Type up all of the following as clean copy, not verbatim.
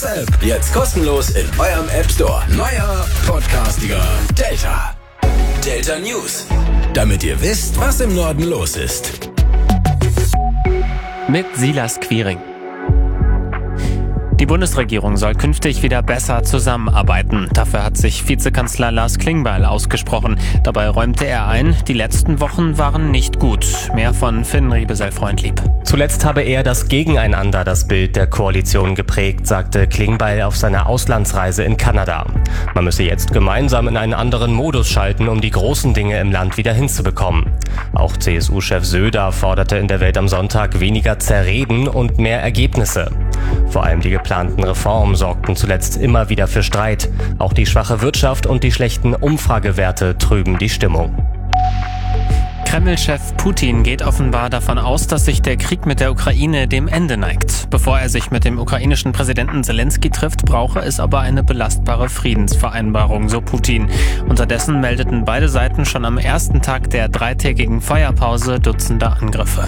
App jetzt kostenlos in eurem App Store. Neuer Podcastiger Delta. Delta News. Damit ihr wisst, was im Norden los ist. Mit Silas Quiring. Die Bundesregierung soll künftig wieder besser zusammenarbeiten. Dafür hat sich Vizekanzler Lars Klingbeil ausgesprochen. Dabei räumte er ein, die letzten Wochen waren nicht gut. Mehr von Finn Riebesell-Freundlieb. Zuletzt habe er das Gegeneinander das Bild der Koalition geprägt, sagte Klingbeil auf seiner Auslandsreise in Kanada. Man müsse jetzt gemeinsam in einen anderen Modus schalten, um die großen Dinge im Land wieder hinzubekommen. Auch CSU-Chef Söder forderte in der Welt am Sonntag weniger Zerreden und mehr Ergebnisse. Vor allem die geplanten Reformen sorgten zuletzt immer wieder für Streit. Auch die schwache Wirtschaft und die schlechten Umfragewerte trüben die Stimmung. Kreml-Chef Putin geht offenbar davon aus, dass sich der Krieg mit der Ukraine dem Ende neigt. Bevor er sich mit dem ukrainischen Präsidenten Zelensky trifft, brauche es aber eine belastbare Friedensvereinbarung, so Putin. Unterdessen meldeten beide Seiten schon am ersten Tag der dreitägigen Feuerpause Dutzende Angriffe.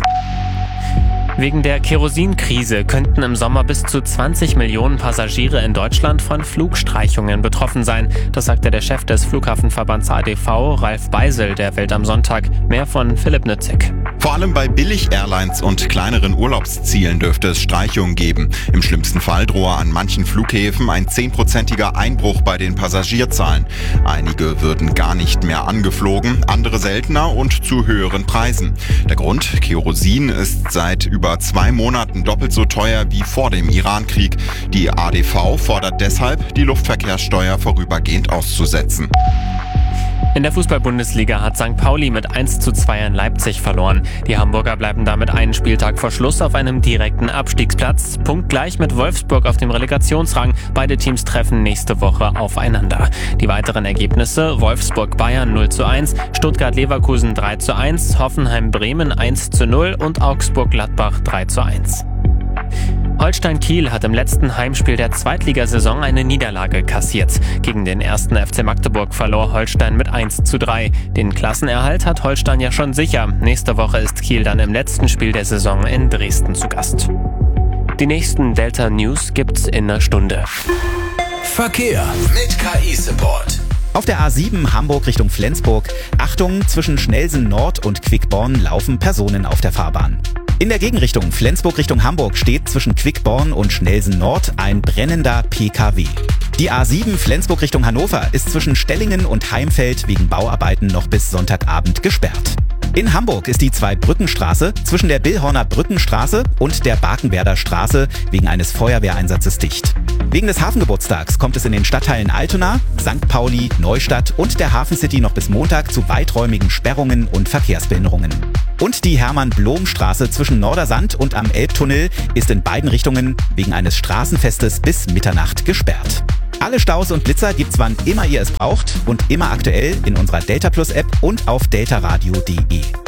Wegen der Kerosinkrise könnten im Sommer bis zu 20 Millionen Passagiere in Deutschland von Flugstreichungen betroffen sein. Das sagte der Chef des Flughafenverbands ADV, Ralf Beisel, der Welt am Sonntag. Mehr von Philipp Nützig. Vor allem bei Billig-Airlines und kleineren Urlaubszielen dürfte es Streichungen geben. Im schlimmsten Fall drohe an manchen Flughäfen ein 10%iger Einbruch bei den Passagierzahlen. Einige würden gar nicht mehr angeflogen, andere seltener und zu höheren Preisen. Der Grund? Kerosin ist seit über 2 Monaten doppelt so teuer wie vor dem Irankrieg. Die ADV fordert deshalb, die Luftverkehrssteuer vorübergehend auszusetzen. In der Fußball-Bundesliga hat St. Pauli mit 1:2 in Leipzig verloren. Die Hamburger bleiben damit einen Spieltag vor Schluss auf einem direkten Abstiegsplatz. Punktgleich mit Wolfsburg auf dem Relegationsrang. Beide Teams treffen nächste Woche aufeinander. Die weiteren Ergebnisse: Wolfsburg-Bayern 0:1, Stuttgart-Leverkusen 3:1, Hoffenheim-Bremen 1:0 und Augsburg-Gladbach 3:1. Holstein Kiel hat im letzten Heimspiel der Zweitligasaison eine Niederlage kassiert. Gegen den 1. FC Magdeburg verlor Holstein mit 1:3. Den Klassenerhalt hat Holstein ja schon sicher. Nächste Woche ist Kiel dann im letzten Spiel der Saison in Dresden zu Gast. Die nächsten Delta News gibt's in einer Stunde. Verkehr mit KI-Support. Auf der A7 Hamburg Richtung Flensburg. Achtung, zwischen Schnellsen Nord und Quickborn laufen Personen auf der Fahrbahn. In der Gegenrichtung Flensburg Richtung Hamburg steht zwischen Quickborn und Schnellsen Nord ein brennender PKW. Die A7 Flensburg Richtung Hannover ist zwischen Stellingen und Heimfeld wegen Bauarbeiten noch bis Sonntagabend gesperrt. In Hamburg ist die Zweibrückenstraße zwischen der Billhorner Brückenstraße und der Barkenwerder Straße wegen eines Feuerwehreinsatzes dicht. Wegen des Hafengeburtstags kommt es in den Stadtteilen Altona, St. Pauli, Neustadt und der Hafencity noch bis Montag zu weiträumigen Sperrungen und Verkehrsbehinderungen. Und die Hermann-Blom-Straße zwischen Nordersand und am Elbtunnel ist in beiden Richtungen wegen eines Straßenfestes bis Mitternacht gesperrt. Alle Staus und Blitzer gibt's wann immer ihr es braucht und immer aktuell in unserer Delta Plus App und auf deltaradio.de.